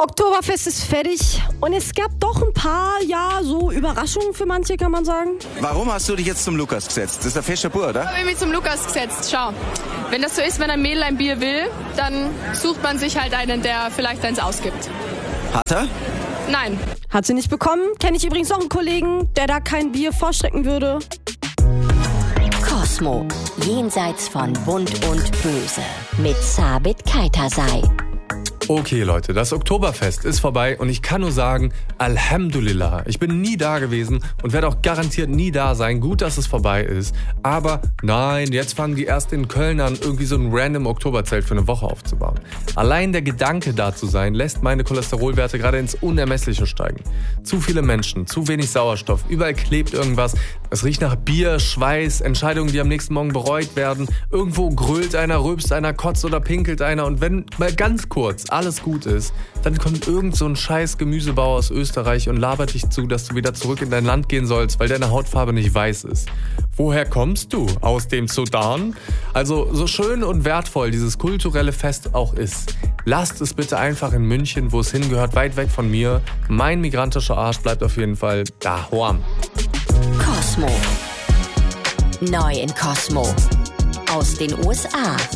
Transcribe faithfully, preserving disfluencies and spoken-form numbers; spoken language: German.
Oktoberfest ist fertig und es gab doch ein paar, ja, so Überraschungen für manche, kann man sagen. Warum hast du dich jetzt zum Lukas gesetzt? Das ist der feste Bub, oder? Ich habe mich zum Lukas gesetzt. Schau, wenn das so ist, wenn ein Mädel ein Bier will, dann sucht man sich halt einen, der vielleicht eins ausgibt. Hat er? Nein. Hat sie nicht bekommen. Kenne ich übrigens noch einen Kollegen, der da kein Bier vorstrecken würde. Cosmo, jenseits von Bunt und Böse mit Sabit Kaitasay. Okay Leute, das Oktoberfest ist vorbei und ich kann nur sagen, Alhamdulillah. Ich bin nie da gewesen und werde auch garantiert nie da sein. Gut, dass es vorbei ist. Aber nein, jetzt fangen die erst in Köln an, irgendwie so ein random Oktoberzelt für eine Woche aufzubauen. Allein der Gedanke da zu sein, lässt meine Cholesterolwerte gerade ins Unermessliche steigen. Zu viele Menschen, zu wenig Sauerstoff, überall klebt irgendwas. Es riecht nach Bier, Schweiß, Entscheidungen, die am nächsten Morgen bereut werden. Irgendwo grölt einer, rülpst einer, kotzt oder pinkelt einer. Und wenn mal ganz kurz alles gut ist, dann kommt irgend so ein scheiß Gemüsebauer aus Österreich und labert dich zu, dass du wieder zurück in dein Land gehen sollst, weil deine Hautfarbe nicht weiß ist. Woher kommst du? Aus dem Sudan? Also so schön und wertvoll dieses kulturelle Fest auch ist, lasst es bitte einfach in München, wo es hingehört, weit weg von mir. Mein migrantischer Arsch bleibt auf jeden Fall daheim. Cosmo. Neu in Cosmo. Aus den U S A.